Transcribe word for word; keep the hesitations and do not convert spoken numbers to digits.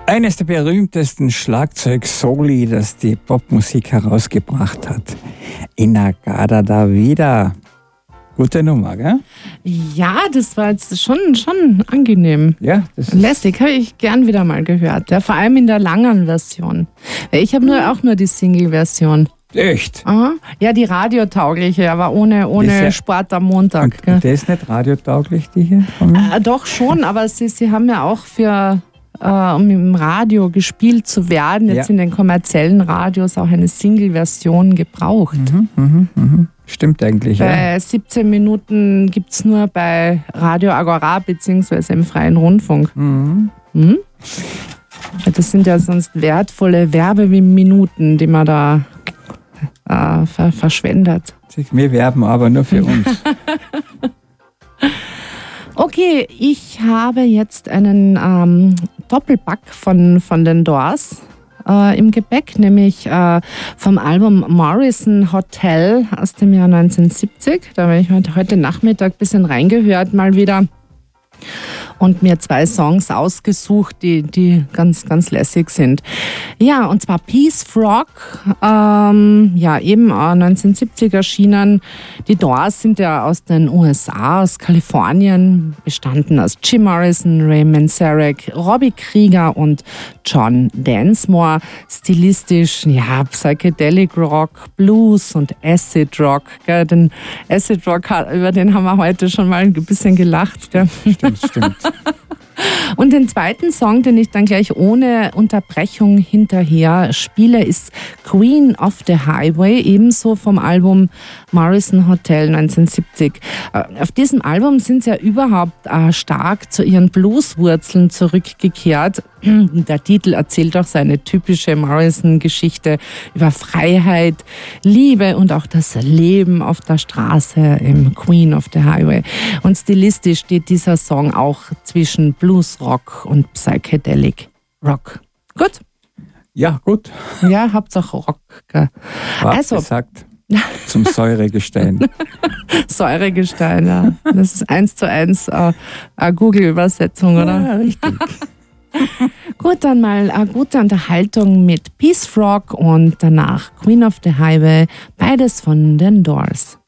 Eines der berühmtesten Schlagzeug-Soli, das die Popmusik herausgebracht hat. In-A-Gadda Da Vida. Gute Nummer, gell? Ja, das war jetzt schon, schon angenehm. Ja, das ist lässig, habe ich gern wieder mal gehört. Ja, vor allem in der langen Version. Ich habe nur auch nur die Single-Version. echt. Aha. Ja, die radiotaugliche, aber ohne, ohne Das ist ja- Sport am Montag. Und Gell? der ist nicht radiotauglich, die hier von mir? Äh, doch schon, aber sie, sie haben ja auch für, äh, um im Radio gespielt zu werden, jetzt Ja. in den kommerziellen Radios auch eine Single-Version gebraucht. Mhm, mhm. Stimmt eigentlich, ja. Bei siebzehn Minuten gibt es nur bei Radio Agora bzw. im Freien Rundfunk. Mhm. Hm? Das sind ja sonst wertvolle Werbeminuten, die man da äh, ver verschwendet. Wir werben aber nur für uns. Okay, ich habe jetzt einen ähm, Doppelpack von, von den Doors äh, im Gepäck, nämlich äh, vom Album Morrison Hotel aus dem Jahr neunzehnhundertsiebzig. Da habe ich heute, heute Nachmittag ein bisschen reingehört mal wieder und mir zwei Songs ausgesucht, die, die ganz, ganz lässig sind. Ja, und zwar Peace Frog, ähm, ja, eben äh, neunzehnhundertsiebzig erschienen. Die Doors sind ja aus den U S A, aus Kalifornien, bestanden aus Jim Morrison, Ray Manzarek, Robbie Krieger und John Densmore. Stilistisch, ja, Psychedelic Rock, Blues und Acid Rock. Gell? Den Acid Rock, über den haben wir heute schon mal ein bisschen gelacht. Gell? Stimmt, stimmt. Und den zweiten Song, den ich dann gleich ohne Unterbrechung hinterher spiele, ist Queen of the Highway, ebenso vom Album Morrison Hotel neunzehnhundertsiebzig. Auf diesem Album sind sie ja überhaupt äh, stark zu ihren Blueswurzeln zurückgekehrt. Der Titel erzählt auch seine typische Morrison-Geschichte über Freiheit, Liebe und auch das Leben auf der Straße im Queen of the Highway. Und stilistisch steht dieser Song auch zwischen Bluesrock und Psychedelic Rock. Gut? Ja, gut. Ja, Hauptsache Rock. Gell? War Also- gesagt. Zum Säuregestein. Säuregestein, ja. Das ist eins zu eins äh, eine Google-Übersetzung, oder? Ja, richtig. Gut, dann mal eine gute Unterhaltung mit Peace Frog und danach Queen of the Highway, beides von den Doors.